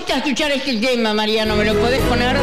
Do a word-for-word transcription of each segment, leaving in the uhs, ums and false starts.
gusta escuchar este tema, Mariano, ¿me lo podés poner?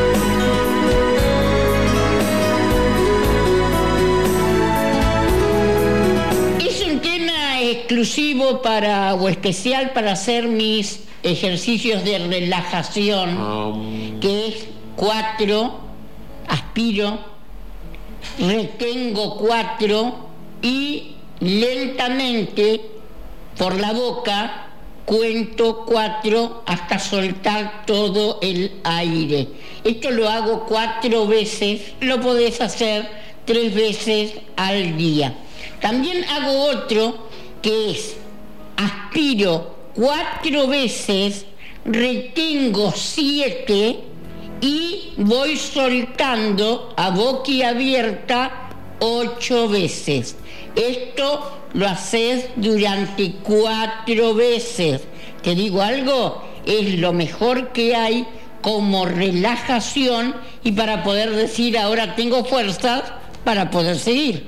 Es un tema exclusivo para, o especial para hacer mis ejercicios de relajación, um. que es cuatro, aspiro, retengo cuatro y lentamente por la boca cuento cuatro hasta soltar todo el aire. Esto lo hago cuatro veces, lo podés hacer tres veces al día. También hago otro que es aspiro cuatro veces, retengo siete y voy soltando a boquiabierta ocho veces. Esto lo haces durante cuatro veces. Te digo algo, es lo mejor que hay como relajación y para poder decir ahora tengo fuerzas para poder seguir.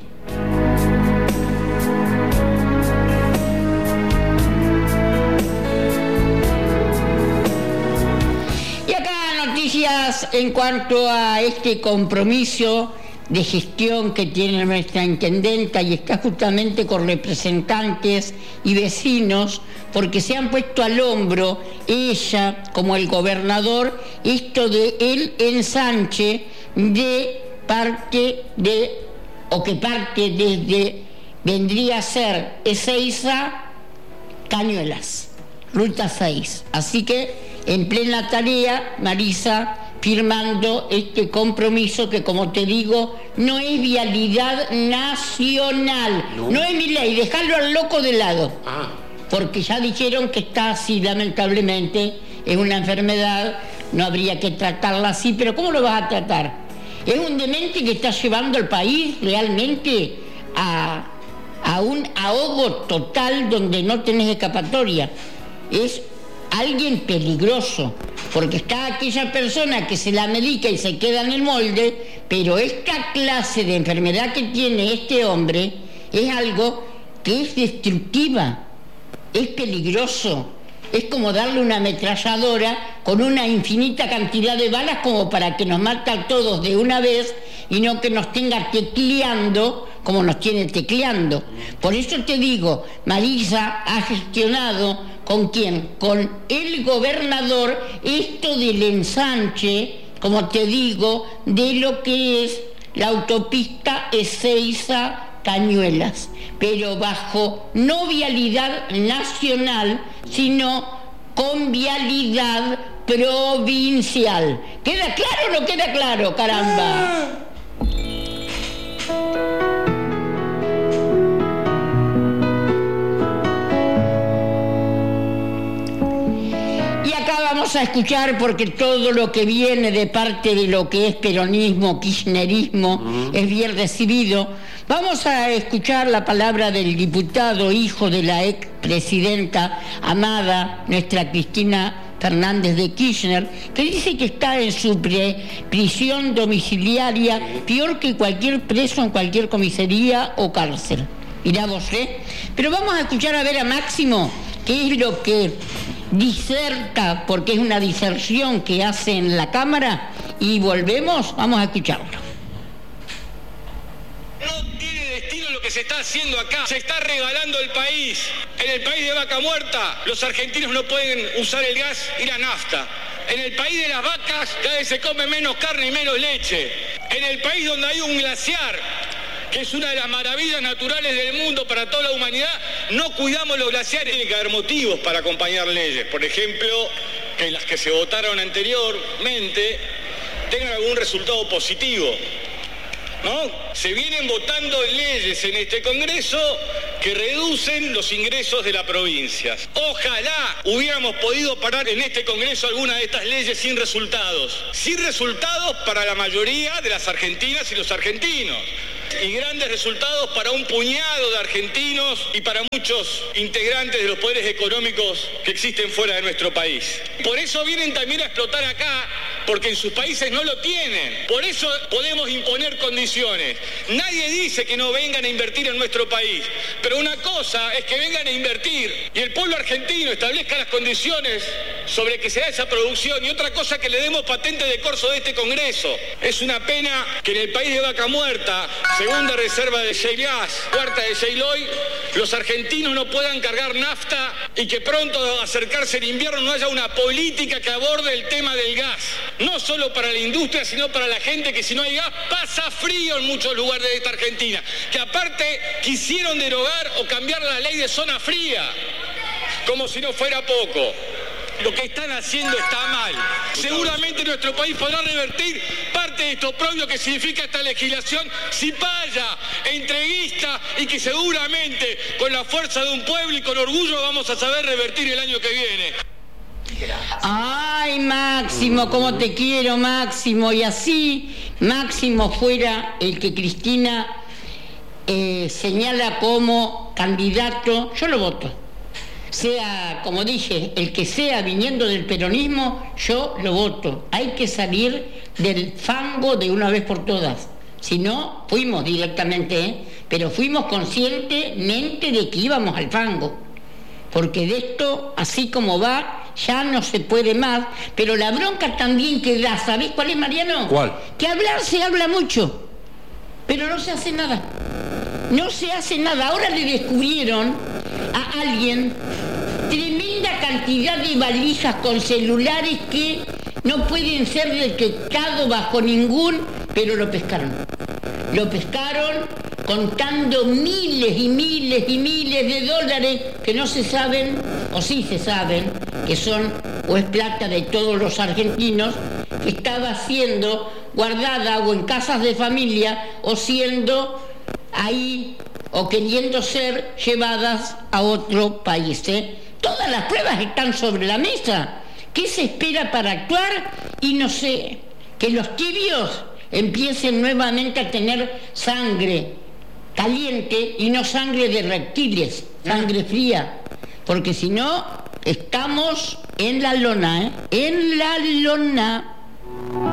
Y acá noticias en cuanto a este compromiso de gestión que tiene nuestra intendenta y está justamente con representantes y vecinos, porque se han puesto al hombro ella como el gobernador esto de el ensanche de parte de, o que parte desde, vendría a ser Ezeiza, Cañuelas, ruta seis. Así que en plena tarea, Marisa, firmando este compromiso que, como te digo, no es vialidad nacional, no, no es mi ley, dejarlo al loco de lado, ah. porque ya dijeron que está así, lamentablemente, es una enfermedad, no habría que tratarla así, pero ¿cómo lo vas a tratar? Es un demente que está llevando al país realmente a, a un ahogo total donde no tenés escapatoria. Es alguien peligroso, porque está aquella persona que se la medica y se queda en el molde, pero esta clase de enfermedad que tiene este hombre es algo que es destructiva, es peligroso, es como darle una ametralladora con una infinita cantidad de balas como para que nos mate a todos de una vez y no que nos tenga tecleando como nos tiene tecleando. Por eso te digo, Marisa ha gestionado ¿con quién? Con el gobernador esto del ensanche, como te digo, de lo que es la autopista Ezeiza Cañuelas, pero bajo no vialidad nacional, sino con vialidad provincial. ¿Queda claro o no queda claro, caramba? Vamos a escuchar, porque todo lo que viene de parte de lo que es peronismo, kirchnerismo, uh-huh. es bien recibido. Vamos a escuchar la palabra del diputado, hijo de la expresidenta amada, nuestra Cristina Fernández de Kirchner, que dice que está en su pre- prisión domiciliaria, peor que cualquier preso en cualquier comisaría o cárcel. Mirá vos, ¿eh? Pero vamos a escuchar a ver a Máximo qué es lo que diserta, porque es una diserción que hace en la Cámara, y volvemos, vamos a escucharlo. No tiene destino lo que se está haciendo acá, se está regalando el país. En el país de vaca muerta, los argentinos no pueden usar el gas y la nafta. En el país de las vacas, cada vez se come menos carne y menos leche. En el país donde hay un glaciar, que es una de las maravillas naturales del mundo para toda la humanidad, no cuidamos los glaciares. Tiene que haber motivos para acompañar leyes, por ejemplo, que las que se votaron anteriormente tengan algún resultado positivo, ¿no? Se vienen votando leyes en este Congreso que reducen los ingresos de las provincias. Ojalá hubiéramos podido parar en este Congreso alguna de estas leyes sin resultados, sin resultados para la mayoría de las argentinas y los argentinos, y grandes resultados para un puñado de argentinos y para muchos integrantes de los poderes económicos que existen fuera de nuestro país. Por eso vienen también a explotar acá, porque en sus países no lo tienen. Por eso podemos imponer condiciones. Nadie dice que no vengan a invertir en nuestro país, pero una cosa es que vengan a invertir y el pueblo argentino establezca las condiciones sobre que se da esa producción, y otra cosa que le demos patente de corso de este Congreso. Es una pena que en el país de Vaca Muerta, segunda reserva de shale gas, cuarta de shale oil, los argentinos no puedan cargar nafta y que pronto, al acercarse el invierno, no haya una política que aborde el tema del gas. No solo para la industria, sino para la gente que si no hay gas pasa frío en muchos lugares de esta Argentina. Que aparte quisieron derogar o cambiar la ley de zona fría, como si no fuera poco. Lo que están haciendo está mal. Seguramente nuestro país podrá revertir parte de esto propio que significa esta legislación cipaya, entreguista, y que seguramente con la fuerza de un pueblo y con orgullo vamos a saber revertir el año que viene. Ay, Máximo, cómo te quiero, Máximo. Y así Máximo fuera el que Cristina eh, señala como candidato, yo lo voto. Sea, como dije, el que sea viniendo del peronismo, yo lo voto. Hay que salir del fango de una vez por todas. Si no, fuimos directamente, ¿eh? pero fuimos conscientemente de que íbamos al fango. Porque de esto, así como va, ya no se puede más. Pero la bronca también que da, ¿sabés cuál es, Mariano? ¿Cuál? Que hablar se habla mucho, pero no se hace nada. No se hace nada. Ahora le descubrieron a alguien tremenda cantidad de valijas con celulares que no pueden ser detectados bajo ningún, pero lo pescaron. Lo pescaron contando miles y miles y miles de dólares que no se saben, o sí se saben, que son o es plata de todos los argentinos, que estaba siendo guardada o en casas de familia o siendo ahí o queriendo ser llevadas a otro país, ¿eh? Todas las pruebas están sobre la mesa. ¿Qué se espera para actuar? Y no sé, que los tibios empiecen nuevamente a tener sangre caliente y no sangre de reptiles, sangre fría, porque si no, estamos en la lona, ¿eh? En la lona.